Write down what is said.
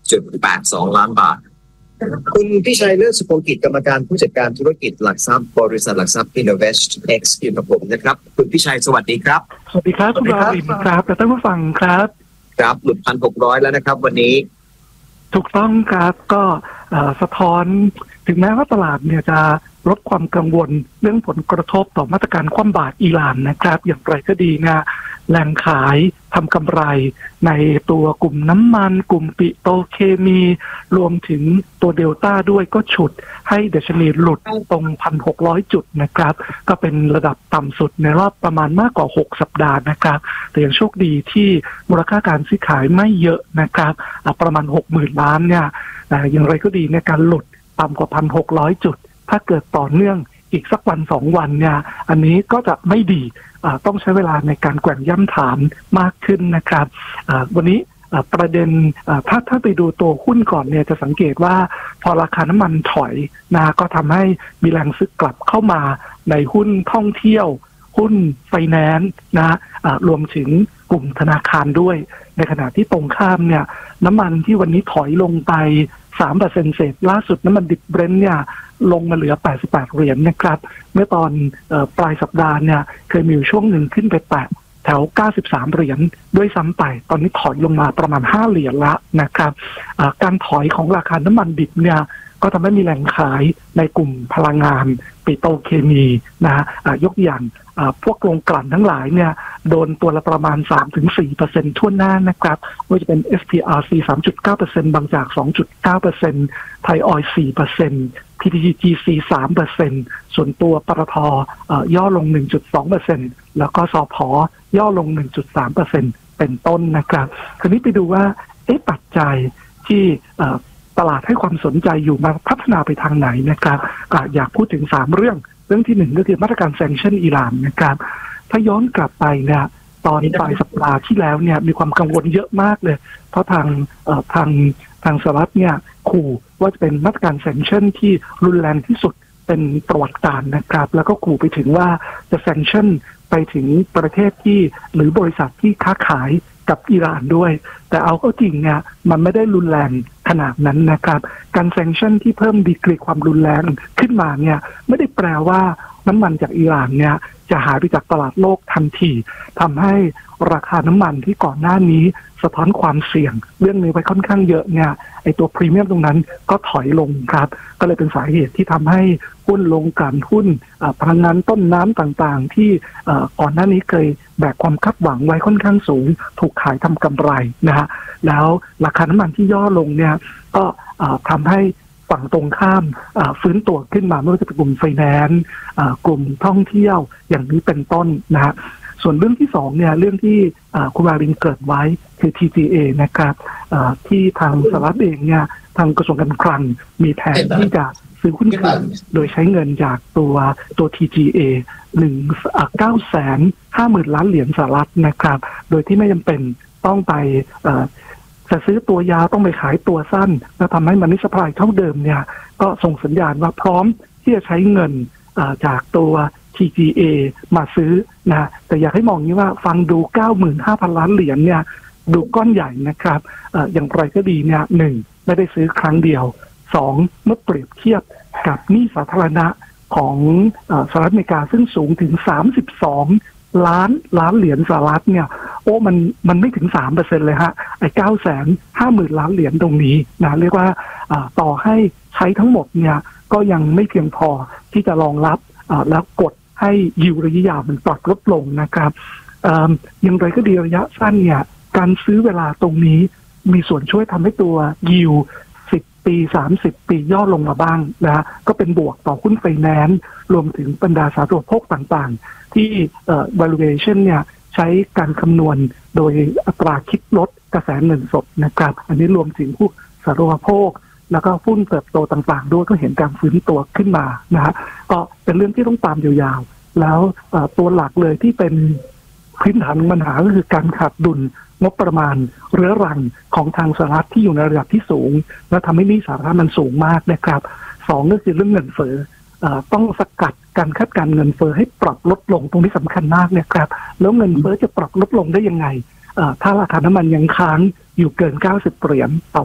1.82 ล้านบาทคุณพิชัยเลิศสุภกิจกรรมการผู้จัดการธุรกิจหลักทรัพย์บริษัทหลักทรัพย์ Innovest X อยู่กับผมนะครับคุณพิชัยสวัสดีครับสวัสดีครับคุณบารินครับและท่านผู้ฟังครับครับหลุด 1,600 แล้วนะครับวันนี้ถูกต้องครับก็สะท้อนถึงแม้ว่าตลาดเนี่ยจะลดความกังวลเรื่องผลกระทบต่อมาตรการคว่ำบาตรอิหร่านนะครับอย่างไรก็ดีนะแหล่งขายทำกำไรในตัวกลุ่มน้ำมันกลุ่มปิโตรเคมีรวมถึงตัวเดลต้าด้วยก็ฉุดให้ดัชนีหลุดตรง 1,600 จุดนะครับก็เป็นระดับต่ำสุดในรอบประมาณมากกว่า6สัปดาห์นะครับแต่ยังโชคดีที่มูลค่าการซื้อขายไม่เยอะนะครับประมาณ 60,000 ล้านเนี่ยอย่างไรก็ดีในการหลุดต่ำกว่า 1,600 จุดถ้าเกิดต่อเนื่องอีกสักวัน2วันเนี่ยอันนี้ก็จะไม่ดีต้องใช้เวลาในการแกว่งย่ำฐานมากขึ้นนะครับวันนี้ประเด็นถ้าไปดูตัวหุ้นก่อนเนี่ยจะสังเกตว่าพอราคาน้ำมันถอยนะก็ทำให้มีแรงซื้อกลับเข้ามาในหุ้นท่องเที่ยวหุ้นไฟแนนซ์นะรวมถึงกลุ่มธนาคารด้วยในขณะที่ตรงข้ามเนี่ยน้ำมันที่วันนี้ถอยลงไป 3% เศษล่าสุดน้ำมันดิบเบรนท์เนี่ยลงมาเหลือ88เหรียญนะครับเมื่อตอนปลายสัปดาห์เนี่ยเคยมีช่วงหนึ่งขึ้นไปแตะแถว93เหรียญด้วยซ้ำไปตอนนี้ถอยลงมาประมาณ5เหรียญละนะครับการถอยของราคาน้ำมันดิบเนี่ยก็ทำให้มีแหล่งขายในกลุ่มพลังงานปิโตรเคมีนะยกอย่างพวกโรงกลั่นทั้งหลายเนี่ยโดนตัวละประมาณ 3-4% ทั่วหน้านะครับว่าจะเป็น SPRC 3.9% บางจาก 2.9% ไทยออยล์ 4% PTTGC 3% ส่วนตัวปตทย่อลง 1.2% แล้วก็สผย่อลง 1.3% เป็นต้นนะครับคราวนี้ไปดูว่าปัจจัยที่ตลาดให้ความสนใจอยู่มาพัฒนาไปทางไหนนะครับอยากพูดถึง3เรื่องที่1ก็คือมาตรการแซงชั่นอิหร่านนะครับถ้าย้อนกลับไปเนี่ยตอนปลายสัปดาห์ที่แล้วเนี่ยมีความกังวลเยอะมากเลยเพราะทางสหรัฐเนี่ยขู่ว่าจะเป็นมาตรการแซงชั่นที่รุนแรงที่สุดเป็นประวัติการนะครับแล้วก็ขู่ไปถึงว่าจะแซงชั่นไปถึงประเทศที่หรือบริษัทที่ค้าขายกับอิหร่านด้วยแต่เอาเข้าจริงเนี่ยมันไม่ได้รุนแรงขนาดนั้นนะครับการแซงชั่นที่เพิ่มดีกรีความรุนแรงขึ้นมาเนี่ยไม่ได้แปลว่าน้ำมันจากอิหร่านเนี่ยจะหายไปจากตลาดโลกทันทีทำให้ราคาน้ำมันที่ก่อนหน้านี้สะท้อนความเสี่ยงเรื่องนี้ไปค่อนข้างเยอะเนี่ยไอตัวพรีเมียมตรงนั้นก็ถอยลงครับก็เลยเป็นสาเหตุที่ทำให้หุ้นลงกันหุ้นพลังงานต้นน้ำต่างๆที่ก่อนหน้านี้เคยแบกความคาดหวังไว้ค่อนข้างสูงถูกขายทำกำไรนะฮะแล้วราคาน้ำมันที่ย่อลงเนี่ยก็ทำให้ฝั่งตรงข้ามฟื้นตัวขึ้นมาไม่ว่าจะเป็นกลุ่มไฟแนนซ์กลุ่มท่องเที่ยวอย่างนี้เป็นต้นนะฮะส่วนเรื่องที่2เนี่ยเรื่องที่คุณวารินเกิดไว้คือ TGA นะครับที่ทางสหรัฐเองเนี่ยทางกระทรวงการคลังมีแผนที่จะซื้อหุ้นคืนโดยใช้เงินจากตัว TGA 950,000 ล้านเหรียญสหรัฐนะครับโดยที่ไม่จำเป็นต้องไปจะซื้อตัวยาวต้องไปขายตัวสั้นแล้วทำให้มันนิสปายเท่าเดิมเนี่ยก็ส่งสัญญาณว่าพร้อมที่จะใช้เงินจากตัว TGA มาซื้อนะแต่อยากให้มองนี้ว่าฟังดู 95,000 ล้านเหรียญเนี่ยดูก้อนใหญ่นะครับอย่างไรก็ดีเนี่ย1ไม่ได้ซื้อครั้งเดียว2เมื่อเปรียบเทียบกับหนี้สาธารณะของสหรัฐอเมริกาซึ่งสูงถึง32 ล้านเหรียญสหรัฐเนี่ยมันไม่ถึง 3% เลยฮะไอ้ 950,000 ล้านเหรียญตรงนี้นะเรียกว่าต่อให้ใช้ทั้งหมดเนี่ยก็ยังไม่เพียงพอที่จะรองรับแล้วกดให้ยิวระยะยาวมันปรับลดลงนะครับอย่างไรก็ดีระยะสั้นเนี่ยการซื้อเวลาตรงนี้มีส่วนช่วยทำให้ตัวยิว10 ปี30 ปีย่อลงมาบ้างนะก็เป็นบวกต่อหุ้นไฟแนนซ์รวมถึงบรรดาสาธารณูปโภคต่างๆที่valuation เนี่ยใช้การคำนวณโดยอัตราคิดลดกระแสเงินสดนะครับอันนี้รวมถึงผู้สาธารณูปโภคแล้วก็หุ้นเติบโตต่างๆด้วยก็เห็นการฟื้นตัวขึ้นมานะฮะก็เป็นเรื่องที่ต้องตามยาวๆแล้วตัวหลักเลยที่เป็นพื้นฐานปัญหาก็คือการขาดดุลงบประมาณเรื้อรังของทางสหรัฐที่อยู่ในระดับที่สูงและทำให้หนี้สาธารณะมันสูงมากนะครับ2ก็คือเรื่องเงินเฟ้อต้องสกัดการคาดการเงินเฟ้อให้ปรับลดลงตรงนี้สำคัญมากนะครับแล้วเงินเฟ้อจะปรับลดลงได้ยังไงถ้าราคาน้ำมันยังค้างอยู่เกิน90 เหรียญต่อ